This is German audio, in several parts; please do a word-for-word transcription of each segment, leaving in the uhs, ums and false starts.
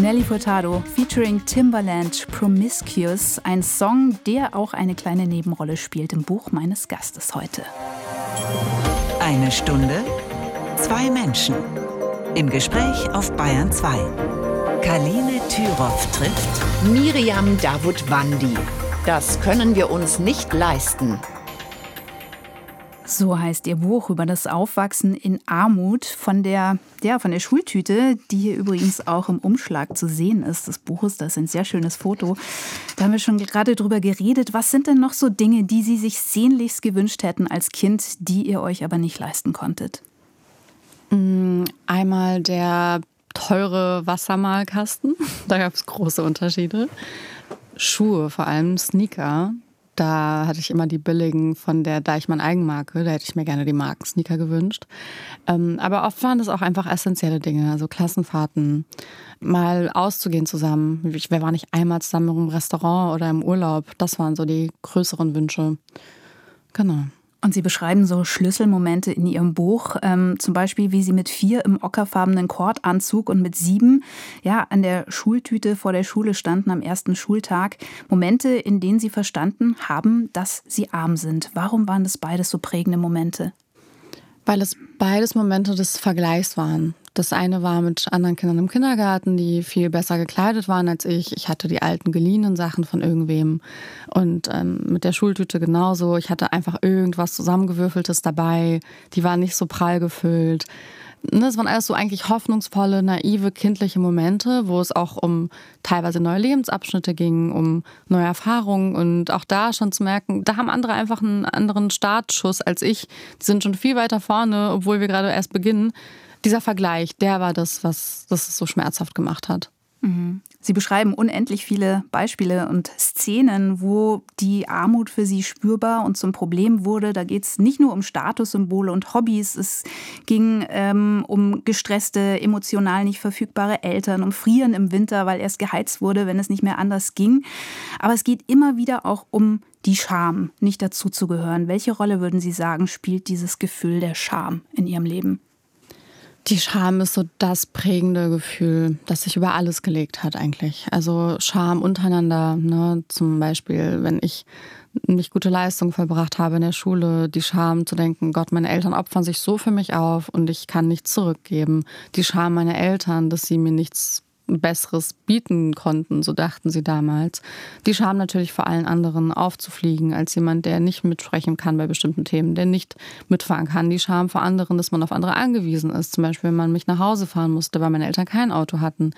Nelly Furtado featuring Timbaland, Promiscuous, ein Song, der auch eine kleine Nebenrolle spielt im Buch meines Gastes heute. Eine Stunde, zwei Menschen. Im Gespräch auf Bayern zwei. Kaline Thüroff trifft Miriam Davutwandi. Das können wir uns nicht leisten. So heißt ihr Buch über das Aufwachsen in Armut von der, ja, von der Schultüte, die hier übrigens auch im Umschlag zu sehen ist des Buches. Das ist ein sehr schönes Foto. Da haben wir schon gerade drüber geredet. Was sind denn noch so Dinge, die Sie sich sehnlichst gewünscht hätten als Kind, die ihr euch aber nicht leisten konntet? Einmal der teure Wassermalkasten. Da gab es große Unterschiede. Schuhe, vor allem Sneaker. Da hatte ich immer die billigen von der Deichmann-Eigenmarke. Da hätte ich mir gerne die Marken-Sneaker gewünscht. Ähm, aber oft waren das auch einfach essentielle Dinge, also Klassenfahrten, mal auszugehen zusammen. Wir waren nicht einmal zusammen im Restaurant oder im Urlaub. Das waren so die größeren Wünsche. Genau. Und Sie beschreiben so Schlüsselmomente in Ihrem Buch, ähm, zum Beispiel, wie Sie mit vier im ockerfarbenen Kordanzug und mit sieben ja, an der Schultüte vor der Schule standen am ersten Schultag. Momente, in denen Sie verstanden haben, dass Sie arm sind. Warum waren das beides so prägende Momente? Weil es beides Momente des Vergleichs waren. Das eine war mit anderen Kindern im Kindergarten, die viel besser gekleidet waren als ich. Ich hatte die alten geliehenen Sachen von irgendwem. Und ähm, mit der Schultüte genauso. Ich hatte einfach irgendwas Zusammengewürfeltes dabei. Die waren nicht so prall gefüllt. Das waren alles so eigentlich hoffnungsvolle, naive, kindliche Momente, wo es auch um teilweise neue Lebensabschnitte ging, um neue Erfahrungen. Und auch da schon zu merken, da haben andere einfach einen anderen Startschuss als ich. Die sind schon viel weiter vorne, obwohl wir gerade erst beginnen. Dieser Vergleich, der war das, was das so schmerzhaft gemacht hat. Sie beschreiben unendlich viele Beispiele und Szenen, wo die Armut für Sie spürbar und zum Problem wurde. Da geht es nicht nur um Statussymbole und Hobbys. Es ging ähm, um gestresste, emotional nicht verfügbare Eltern, um Frieren im Winter, weil erst geheizt wurde, wenn es nicht mehr anders ging. Aber es geht immer wieder auch um die Scham, nicht dazuzugehören. Welche Rolle, würden Sie sagen, spielt dieses Gefühl der Scham in Ihrem Leben? Die Scham ist so das prägende Gefühl, das sich über alles gelegt hat eigentlich. Also Scham untereinander, ne? Zum Beispiel, wenn ich nicht gute Leistung vollbracht habe in der Schule, die Scham zu denken, Gott, meine Eltern opfern sich so für mich auf und ich kann nichts zurückgeben. Die Scham meiner Eltern, dass sie mir nichts Besseres bieten konnten, so dachten sie damals. Die Scham natürlich vor allen anderen aufzufliegen als jemand, der nicht mitsprechen kann bei bestimmten Themen, der nicht mitfahren kann. Die Scham vor anderen, dass man auf andere angewiesen ist. Zum Beispiel, wenn man mich nach Hause fahren musste, weil meine Eltern kein Auto hatten.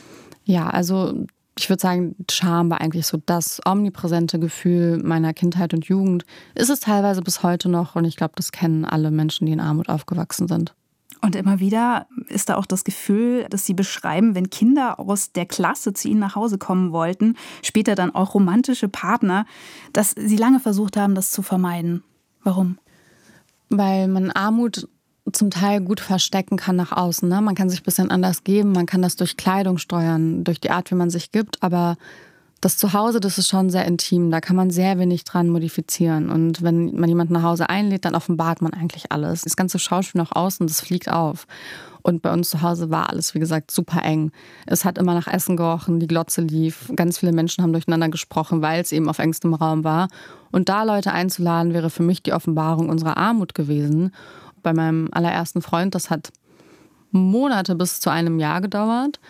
Ja, also ich würde sagen, Scham war eigentlich so das omnipräsente Gefühl meiner Kindheit und Jugend. Ist es teilweise bis heute noch und ich glaube, das kennen alle Menschen, die in Armut aufgewachsen sind. Und immer wieder ist da auch das Gefühl, dass Sie beschreiben, wenn Kinder aus der Klasse zu Ihnen nach Hause kommen wollten, später dann auch romantische Partner, dass Sie lange versucht haben, das zu vermeiden. Warum? Weil man Armut zum Teil gut verstecken kann nach außen. Ne? Man kann sich ein bisschen anders geben, man kann das durch Kleidung steuern, durch die Art, wie man sich gibt, aber das Zuhause, das ist schon sehr intim, da kann man sehr wenig dran modifizieren. Und wenn man jemanden nach Hause einlädt, dann offenbart man eigentlich alles. Das ganze Schauspiel nach außen, das fliegt auf. Und bei uns zu Hause war alles, wie gesagt, super eng. Es hat immer nach Essen gerochen, die Glotze lief. Ganz viele Menschen haben durcheinander gesprochen, weil es eben auf engstem Raum war. Und da Leute einzuladen, wäre für mich die Offenbarung unserer Armut gewesen. Bei meinem allerersten Freund, das hat Monate bis zu einem Jahr gedauert.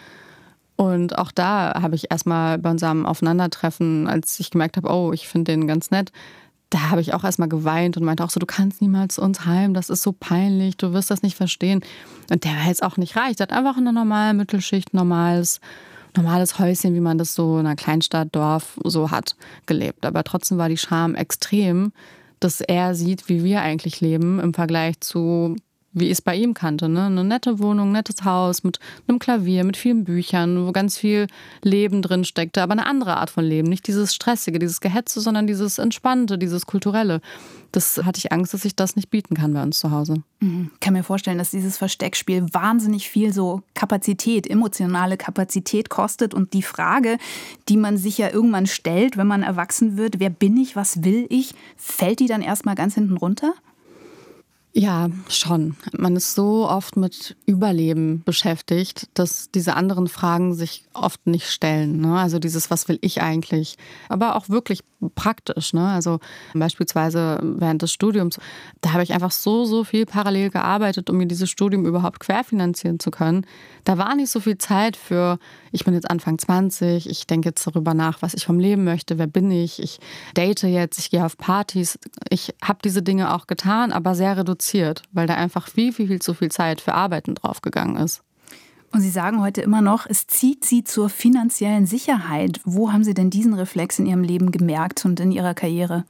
Und auch da habe ich erstmal bei unserem Aufeinandertreffen, als ich gemerkt habe, oh, ich finde den ganz nett, da habe ich auch erstmal geweint und meinte auch so, du kannst niemals zu uns heim, das ist so peinlich, du wirst das nicht verstehen. Und der war jetzt auch nicht reich, der hat einfach in einer normalen Mittelschicht, normales, normales Häuschen, wie man das so in einer Kleinstadt, Dorf so hat, gelebt. Aber trotzdem war die Scham extrem, dass er sieht, wie wir eigentlich leben im Vergleich zu wie ich es bei ihm kannte. Ne? Eine nette Wohnung, ein nettes Haus mit einem Klavier, mit vielen Büchern, wo ganz viel Leben drin steckte, aber eine andere Art von Leben. Nicht dieses Stressige, dieses Gehetze, sondern dieses Entspannte, dieses Kulturelle. Das hatte ich Angst, dass ich das nicht bieten kann bei uns zu Hause. Ich kann mir vorstellen, dass dieses Versteckspiel wahnsinnig viel so Kapazität, emotionale Kapazität kostet. Und die Frage, die man sich ja irgendwann stellt, wenn man erwachsen wird, wer bin ich, was will ich, fällt die dann erstmal ganz hinten runter? Ja, schon. Man ist so oft mit Überleben beschäftigt, dass diese anderen Fragen sich oft nicht stellen. Ne? Also dieses, was will ich eigentlich? Aber auch wirklich praktisch. Ne? Also beispielsweise während des Studiums, da habe ich einfach so, so viel parallel gearbeitet, um mir dieses Studium überhaupt querfinanzieren zu können. Da war nicht so viel Zeit für, ich bin jetzt Anfang zwanzig, ich denke jetzt darüber nach, was ich vom Leben möchte, wer bin ich, ich date jetzt, ich gehe auf Partys. Ich habe diese Dinge auch getan, aber sehr reduziert, weil da einfach viel, viel, viel zu viel Zeit für Arbeiten draufgegangen ist. Und Sie sagen heute immer noch, es zieht Sie zur finanziellen Sicherheit. Wo haben Sie denn diesen Reflex in Ihrem Leben gemerkt und in Ihrer Karriere?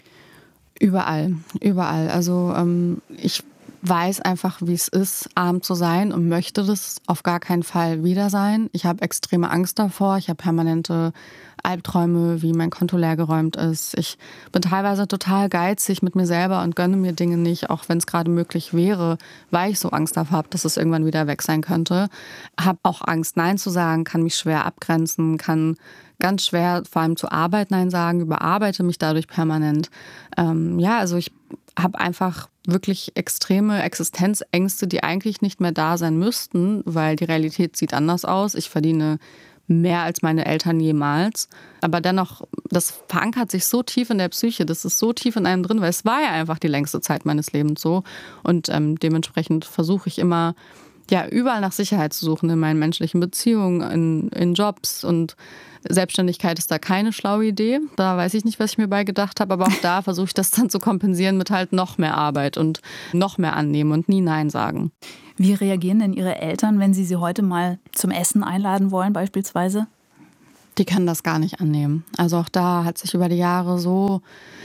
Überall, überall. Also ähm, ich weiß einfach, wie es ist, arm zu sein und möchte das auf gar keinen Fall wieder sein. Ich habe extreme Angst davor. Ich habe permanente Albträume, wie mein Konto leergeräumt ist. Ich bin teilweise total geizig mit mir selber und gönne mir Dinge nicht, auch wenn es gerade möglich wäre, weil ich so Angst davor habe, dass es irgendwann wieder weg sein könnte. Habe auch Angst, Nein zu sagen, kann mich schwer abgrenzen, kann ganz schwer vor allem zur Arbeit Nein sagen, überarbeite mich dadurch permanent. Ähm, ja, also ich habe einfach wirklich extreme Existenzängste, die eigentlich nicht mehr da sein müssten, weil die Realität sieht anders aus. Ich verdiene mehr als meine Eltern jemals. Aber dennoch, das verankert sich so tief in der Psyche, das ist so tief in einem drin, weil es war ja einfach die längste Zeit meines Lebens so. Und ähm, dementsprechend versuche ich immer, ja, überall nach Sicherheit zu suchen in meinen menschlichen Beziehungen, in, in Jobs, und Selbstständigkeit ist da keine schlaue Idee. Da weiß ich nicht, was ich mir bei gedacht habe, aber auch da versuche ich das dann zu kompensieren mit halt noch mehr Arbeit und noch mehr annehmen und nie Nein sagen. Wie reagieren denn Ihre Eltern, wenn Sie sie heute mal zum Essen einladen wollen beispielsweise? Die können das gar nicht annehmen. Also auch da hat sich über die Jahre so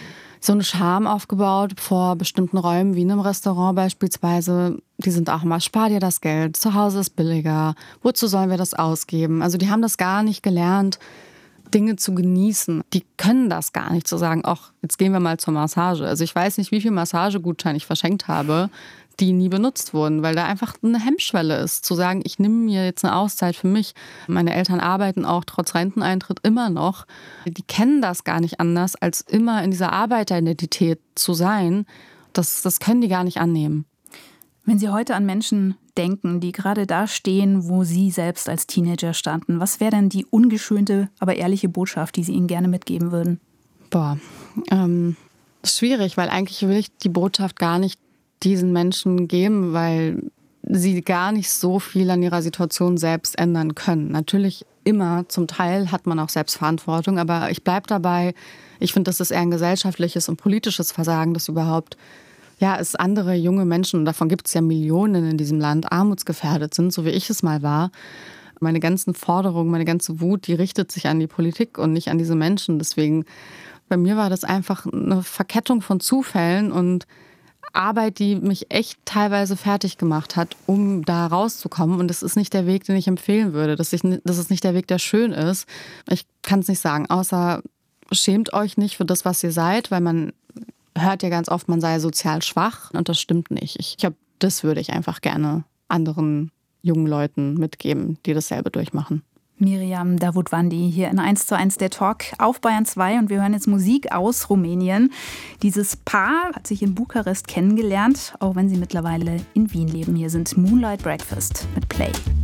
so eine Scham aufgebaut vor bestimmten Räumen, wie in einem Restaurant beispielsweise. Die sind auch immer, spar dir das Geld, zu Hause ist billiger, wozu sollen wir das ausgeben? Also die haben das gar nicht gelernt, Dinge zu genießen. Die können das gar nicht, zu sagen, ach, jetzt gehen wir mal zur Massage. Also ich weiß nicht, wie viel Massagegutschein ich verschenkt habe, die nie benutzt wurden, weil da einfach eine Hemmschwelle ist, zu sagen, ich nehme mir jetzt eine Auszeit für mich. Meine Eltern arbeiten auch trotz Renteneintritt immer noch. Die kennen das gar nicht anders, als immer in dieser Arbeiteridentität zu sein. Das, das können die gar nicht annehmen. Wenn Sie heute an Menschen denken, die gerade da stehen, wo Sie selbst als Teenager standen, was wäre denn die ungeschönte, aber ehrliche Botschaft, die Sie ihnen gerne mitgeben würden? Boah, ähm, das ist schwierig, weil eigentlich will ich die Botschaft gar nicht diesen Menschen geben, weil sie gar nicht so viel an ihrer Situation selbst ändern können. Natürlich immer, zum Teil hat man auch Selbstverantwortung, aber ich bleibe dabei, ich finde, das ist eher ein gesellschaftliches und politisches Versagen, das überhaupt, ja, es andere junge Menschen, und davon gibt es ja Millionen in diesem Land, armutsgefährdet sind, so wie ich es mal war. Meine ganzen Forderungen, meine ganze Wut, die richtet sich an die Politik und nicht an diese Menschen. Deswegen, bei mir war das einfach eine Verkettung von Zufällen und Arbeit, die mich echt teilweise fertig gemacht hat, um da rauszukommen. Und das ist nicht der Weg, den ich empfehlen würde. Das ist, das ist nicht der Weg, der schön ist. Ich kann es nicht sagen, außer schämt euch nicht für das, was ihr seid, weil man hört ja ganz oft, man sei sozial schwach. Und das stimmt nicht. Ich, ich hab, das würde ich einfach gerne anderen jungen Leuten mitgeben, die dasselbe durchmachen. Miriam Davutwandi hier in eins zu eins der Talk auf Bayern zwei, und wir hören jetzt Musik aus Rumänien. Dieses Paar hat sich in Bukarest kennengelernt, auch wenn sie mittlerweile in Wien leben. Hier sind Moonlight Breakfast mit Play.